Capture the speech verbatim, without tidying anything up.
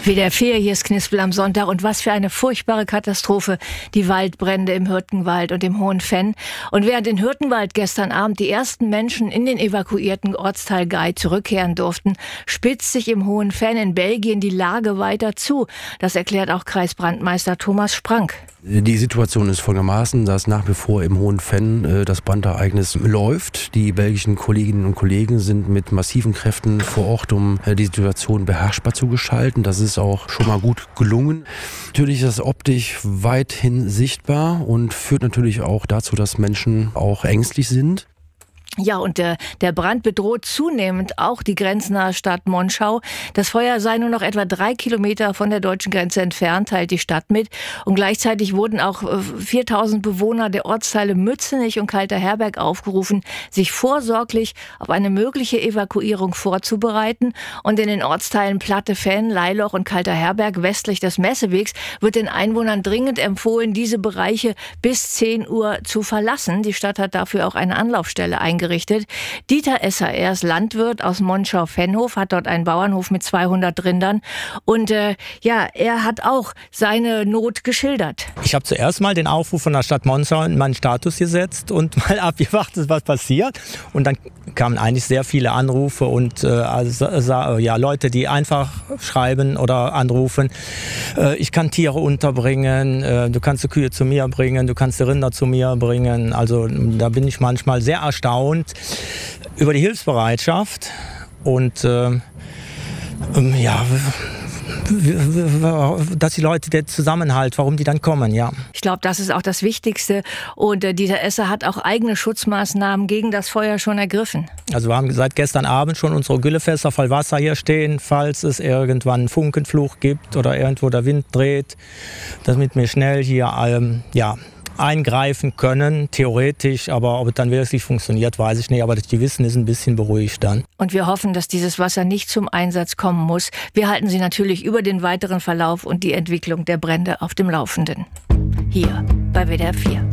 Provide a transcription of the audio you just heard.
W D R vier, hier ist Knispel am Sonntag. Und was für eine furchtbare Katastrophe. Die Waldbrände im Hürtgenwald und im Hohen Venn. Und während in Hürtgenwald gestern Abend die ersten Menschen in den evakuierten Ortsteil Gay zurückkehren durften, spitzt sich im Hohen Venn in Belgien die Lage weiter zu. Das erklärt auch Kreisbrandmeister Thomas Sprank. Die Situation ist folgendermaßen, dass nach wie vor im Hohen Venn äh, das Brandereignis läuft. Die belgischen Kolleginnen und Kollegen sind mit massiven Kräften vor Ort, um äh, die Situation beherrschbar zu gestalten. Das ist auch schon mal gut gelungen. Natürlich ist das optisch weithin sichtbar und führt natürlich auch dazu, dass Menschen auch ängstlich sind. Ja, und der, der Brand bedroht zunehmend auch die grenznahe Stadt Monschau. Das Feuer sei nur noch etwa drei Kilometer von der deutschen Grenze entfernt, teilt die Stadt mit. Und gleichzeitig wurden auch viertausend Bewohner der Ortsteile Mützenich und Kalter-Herberg aufgerufen, sich vorsorglich auf eine mögliche Evakuierung vorzubereiten. Und in den Ortsteilen Platte Venn, Leiloch und Kalter-Herberg westlich des Messewegs wird den Einwohnern dringend empfohlen, diese Bereiche bis zehn Uhr zu verlassen. Die Stadt hat dafür auch eine Anlaufstelle eingerichtet. Dieter Esser, er ist Landwirt aus Monschau-Venhof, hat dort einen Bauernhof mit zweihundert Rindern und äh, ja, er hat auch seine Not geschildert. Ich habe zuerst mal den Aufruf von der Stadt Monschau in meinen Status gesetzt und mal abgewartet, was passiert, und dann kamen eigentlich sehr viele Anrufe und äh, also, ja, Leute, die einfach schreiben oder anrufen, äh, ich kann Tiere unterbringen, äh, du kannst die Kühe zu mir bringen, du kannst die Rinder zu mir bringen, also da bin ich manchmal sehr erstaunt über die Hilfsbereitschaft und äh, ja, dass die Leute, der Zusammenhalt, warum die dann kommen, ja. Ich glaube, das ist auch das Wichtigste. Und äh, Dieter Esser hat auch eigene Schutzmaßnahmen gegen das Feuer schon ergriffen. Also wir haben seit gestern Abend schon unsere Güllefässer voll Wasser hier stehen, falls es irgendwann einen Funkenfluch gibt oder irgendwo der Wind dreht, damit wir schnell hier ähm, ja, eingreifen können, theoretisch, aber ob es dann wirklich funktioniert, weiß ich nicht, aber das Gewissen ist ein bisschen beruhigt dann. Und wir hoffen, dass dieses Wasser nicht zum Einsatz kommen muss. Wir halten Sie natürlich über den weiteren Verlauf und die Entwicklung der Brände auf dem Laufenden. Hier bei W D R vier.